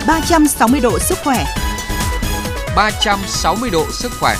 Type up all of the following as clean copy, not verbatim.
360 độ sức khỏe. 360 độ sức khỏe.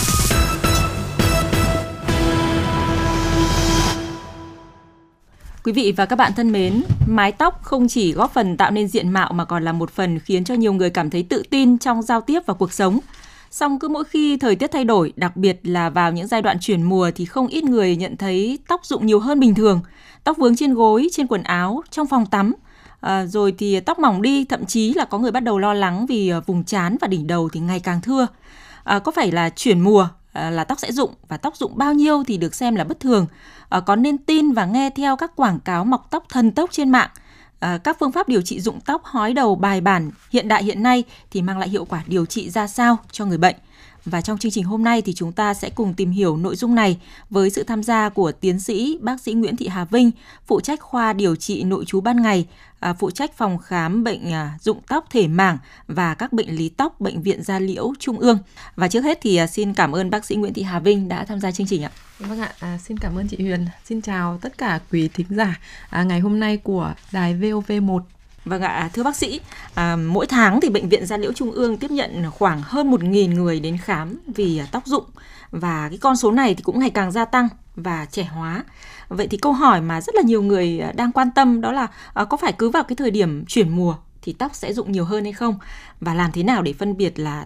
Quý vị và các bạn thân mến, mái tóc không chỉ góp phần tạo nên diện mạo mà còn là một phần khiến cho nhiều người cảm thấy tự tin trong giao tiếp và cuộc sống. Song cứ mỗi khi thời tiết thay đổi, đặc biệt là vào những giai đoạn chuyển mùa thì không ít người nhận thấy tóc rụng nhiều hơn bình thường. Tóc vướng trên gối, trên quần áo, trong phòng tắm. Rồi thì tóc mỏng đi, thậm chí là có người bắt đầu lo lắng vì vùng trán và đỉnh đầu thì ngày càng thưa. Có phải là chuyển mùa là tóc sẽ rụng, và tóc rụng bao nhiêu thì được xem là bất thường? Có nên tin và nghe theo các quảng cáo mọc tóc thần tốc trên mạng? Các phương pháp điều trị rụng tóc hói đầu bài bản hiện đại hiện nay thì mang lại hiệu quả điều trị ra sao cho người bệnh? Và trong chương trình hôm nay thì chúng ta sẽ cùng tìm hiểu nội dung này với sự tham gia của tiến sĩ bác sĩ Nguyễn Thị Hà Vinh, phụ trách khoa điều trị nội trú ban ngày, phụ trách phòng khám bệnh rụng tóc thể mảng và các bệnh lý tóc Bệnh viện Da Liễu Trung ương. Và trước hết thì xin cảm ơn bác sĩ Nguyễn Thị Hà Vinh đã tham gia chương trình ạ. Vâng ạ, xin cảm ơn chị Huyền. Xin chào tất cả quý thính giả ngày hôm nay của đài VOV1. Vâng ạ, thưa bác sĩ, mỗi tháng thì Bệnh viện Da Liễu Trung ương tiếp nhận khoảng hơn 1.000 người đến khám vì tóc rụng, và cái con số này thì cũng ngày càng gia tăng và trẻ hóa. Vậy thì câu hỏi mà rất là nhiều người đang quan tâm đó là có phải cứ vào cái thời điểm chuyển mùa thì tóc sẽ rụng nhiều hơn hay không? Và làm thế nào để phân biệt là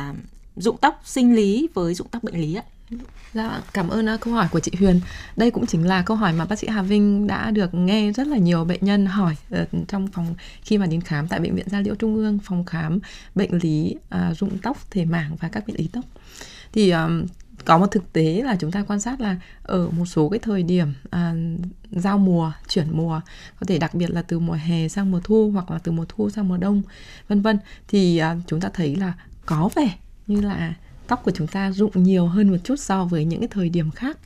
rụng tóc sinh lý với rụng tóc bệnh lý ạ? Dạ, cảm ơn câu hỏi của chị Huyền. Đây cũng chính là câu hỏi mà bác sĩ Hà Vinh đã được nghe rất là nhiều bệnh nhân hỏi trong phòng khi mà đến khám tại Bệnh viện Da Liễu Trung ương, phòng khám bệnh lý rụng tóc thể mảng và các bệnh lý tóc. Thì có một thực tế là chúng ta quan sát là ở một số cái thời điểm giao mùa, chuyển mùa, có thể đặc biệt là từ mùa hè sang mùa thu hoặc là từ mùa thu sang mùa đông, vân vân, thì chúng ta thấy là có vẻ như là tóc của chúng ta rụng nhiều hơn một chút so với những cái thời điểm khác.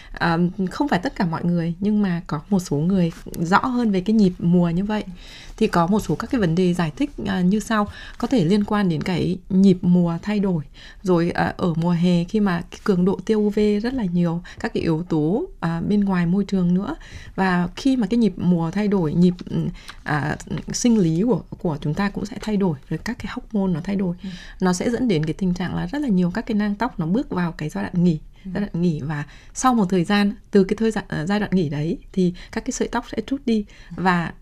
Không phải tất cả mọi người, nhưng mà có một số người rõ hơn về cái nhịp mùa như vậy. Thì có một số các cái vấn đề giải thích như sau. Có thể liên quan đến cái nhịp mùa thay đổi. Rồi ở mùa hè khi mà cái cường độ tia UV rất là nhiều, các cái yếu tố bên ngoài môi trường nữa. Và khi mà cái nhịp mùa thay đổi, nhịp sinh lý của chúng ta cũng sẽ thay đổi. Rồi các cái hormone nó thay đổi. Nó sẽ dẫn đến cái tình trạng là rất là nhiều các cái nang tóc nó bước vào cái giai đoạn nghỉ. Và sau một thời gian, từ cái giai đoạn nghỉ đấy thì các cái sợi tóc sẽ trút đi, và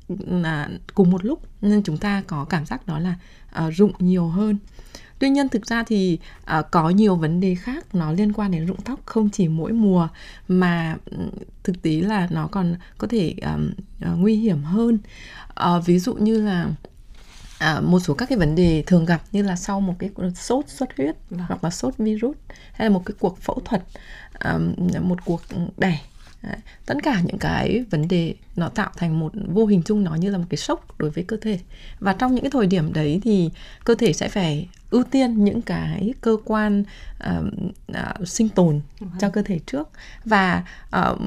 cùng một lúc nên chúng ta có cảm giác đó là rụng nhiều hơn. Tuy nhiên thực ra thì có nhiều vấn đề khác nó liên quan đến rụng tóc, không chỉ mỗi mùa mà thực tế là nó còn có thể nguy hiểm hơn. Ví dụ như là một số các cái vấn đề thường gặp như là sau một cái sốt xuất huyết hoặc là sốt virus, hay là một cái cuộc phẫu thuật, một cuộc đẻ. Tất cả những cái vấn đề nó tạo thành một vô hình chung, nó như là một cái sốc đối với cơ thể. Và trong những cái thời điểm đấy thì cơ thể sẽ phải ưu tiên những cái cơ quan sinh tồn cho cơ thể trước. Và